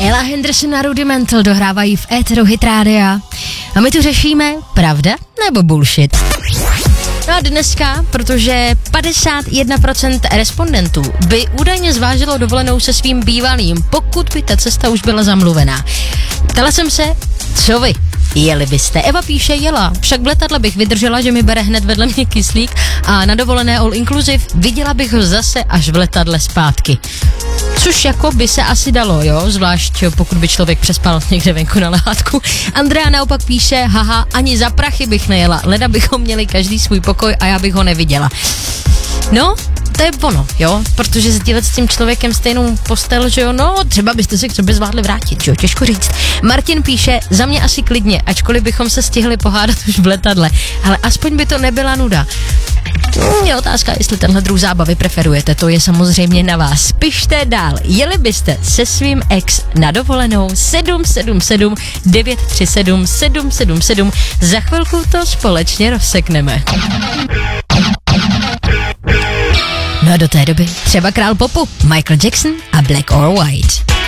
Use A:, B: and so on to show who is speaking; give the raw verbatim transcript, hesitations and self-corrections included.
A: Ella Henderson a Rudimental dohrávají v éteru Hit Rádia. A my tu řešíme pravda nebo bullshit. No a dneska, protože padesát jedna procent respondentů by údajně zvážilo dovolenou se svým bývalým, pokud by ta cesta už byla zamluvená. Ptala jsem se, co vy? Jeli byste? Eva píše, jela, však v letadle bych vydržela, že mi bere hned vedle mě kyslík a na dovolené all inclusive viděla bych ho zase až v letadle zpátky. Což jako by se asi dalo, jo, zvlášť pokud by člověk přespal někde venku na lehátku. Andrea naopak píše, haha, ani za prachy bych nejela, leda bychom měli každý svůj pokoj a já bych ho neviděla. No, to je ono, jo, protože sdílet s tím člověkem stejnou postel, že jo, no, třeba byste se k sobě zvládli vrátit, že jo, těžko říct. Martin píše, za mě asi klidně, ačkoliv bychom se stihli pohádat už v letadle, ale aspoň by to nebyla nuda. Je otázka, jestli tenhle druh zábavy preferujete, to je samozřejmě na vás. Pište dál, jeli byste se svým ex na dovolenou sedm sedm sedm devět tři sedm sedm sedm sedm, za chvilku to společně rozsekneme. No a do té doby třeba král popu Michael Jackson a Black or White.